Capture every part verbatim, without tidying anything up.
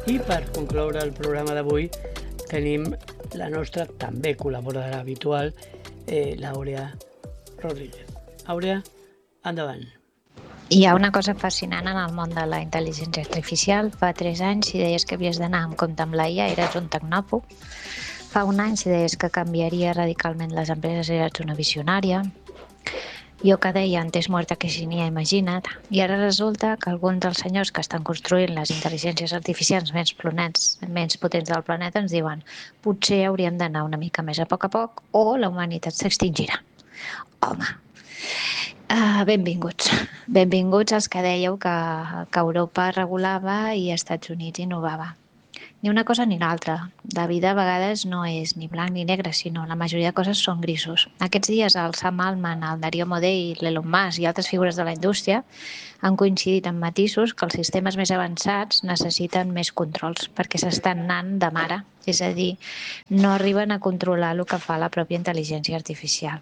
I per concloure el programa d'avui tenim la nostra també col·laboradora habitual, eh, l'Àurea Rodríguez. Àurea, endavant. Hi ha una cosa fascinant en el món de la intel·ligència artificial. Fa tres anys, si deies que havies d'anar amb compte amb la I A, eres un tecnòfob. Fa un any, si deies que canviaria radicalment les empreses, eres una visionària. Jo que deia antes muerta que sin I A, imagina't. I ara resulta que alguns dels senyors que estan construint les intel·ligències artificials més, planets, menys potents del planeta ens diuen potser hauríem d'anar una mica més a poc a poc o la humanitat s'extingirà. Home, Uh, benvinguts. Benvinguts als que dèieu que, que Europa regulava i Estats Units innovava. Ni una cosa ni l'altra. La vida a vegades no és ni blanc ni negre, sinó la majoria de coses són grisos. Aquests dies el Sam Altman, el Dario Amodei, l'Elon Musk i altres figures de la indústria han coincidit en matisos que els sistemes més avançats necessiten més controls perquè s'estan anant de mare, és a dir, no arriben a controlar el que fa la pròpia intel·ligència artificial.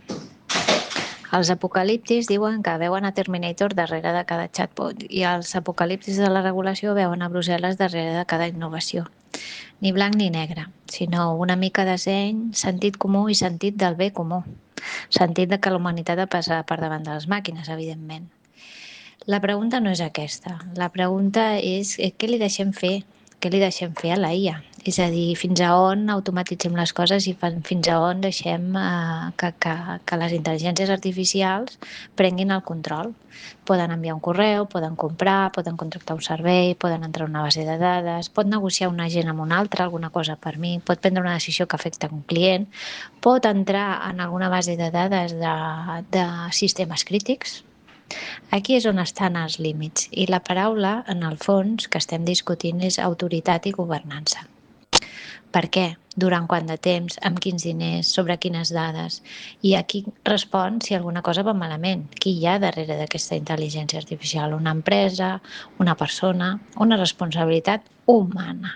Els apocaliptis diuen que veuen a Terminator darrere de cada chatbot i els apocaliptis de la regulació veuen a Brussel·les darrere de cada innovació. Ni blanc ni negre, sinó una mica de seny, sentit comú i sentit del bé comú. Sentit de que la humanitat ha passat per davant de les màquines, evidentment. La pregunta no és aquesta. La pregunta és què li deixem fer? Què li deixem fer a la I A? És a dir, fins a on automatitzem les coses i fins a on deixem eh, que, que, que les intel·ligències artificials prenguin el control. Poden enviar un correu, poden comprar, poden contractar un servei, poden entrar a una base de dades, pot negociar un agent amb un altre, alguna cosa per mi, pot prendre una decisió que afecta un client, pot entrar en alguna base de dades de, de sistemes crítics. Aquí és on estan els límits i la paraula, en el fons, que estem discutint és autoritat i governança. Per què? Durant quant de temps? Amb quins diners? Sobre quines dades? I aquí respon si alguna cosa va malament. Qui hi ha darrere d'aquesta intel·ligència artificial? Una empresa? Una persona? Una responsabilitat humana?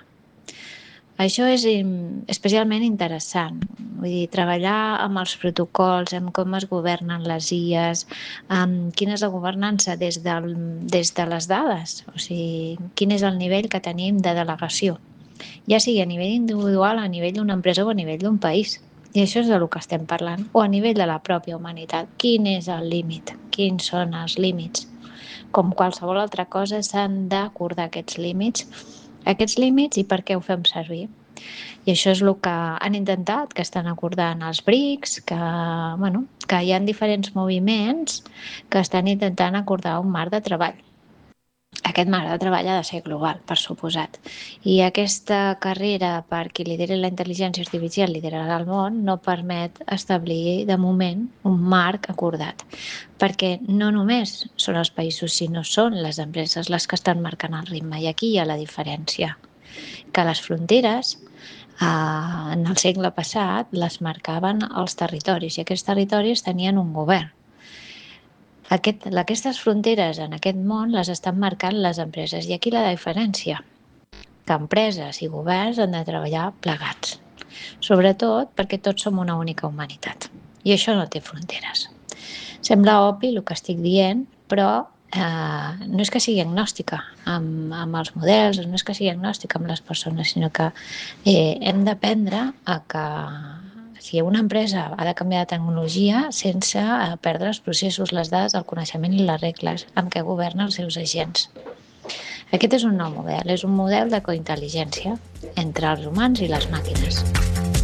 Això és especialment interessant. Vull dir, treballar amb els protocols, amb com es governen les I As, amb quina és la governança des, del, des de les dades, o sigui, quin és el nivell que tenim de delegació, ja sigui a nivell individual, a nivell d'una empresa o a nivell d'un país. I això és del que estem parlant, o a nivell de la pròpia humanitat. Quin és el límit? Quins són els límits? Com qualsevol altra cosa, s'han d'acordar aquests límits aquests límits i per què ho fem servir. I això és el que han intentat, que estan acordant els BRICS, que, bueno, que hi ha diferents moviments que estan intentant acordar un marc de treball. Aquest marc de treball ha de ser global, per suposat. I aquesta carrera per qui lideri la intel·ligència artificial liderarà el món no permet establir, de moment, un marc acordat. Perquè no només són els països, sinó són les empreses les que estan marcant el ritme. I aquí hi ha la diferència. Que les fronteres, eh, en el segle passat, les marcaven els territoris i aquests territoris tenien un govern. Aquest, aquestes fronteres en aquest món les estan marcant les empreses i aquí la diferència, que empreses i governs han de treballar plegats, sobretot perquè tots som una única humanitat i això no té fronteres. Sembla obvi el que estic dient, però eh, no és que sigui agnòstica amb, amb els models, no és que sigui agnòstica amb les persones, sinó que eh, hem d'aprendre a que si una empresa ha de canviar de tecnologia sense perdre els processos, les dades, el coneixement i les regles amb què governen els seus agents. Aquest és un nou model, és un model de cointel·ligència entre els humans i les màquines.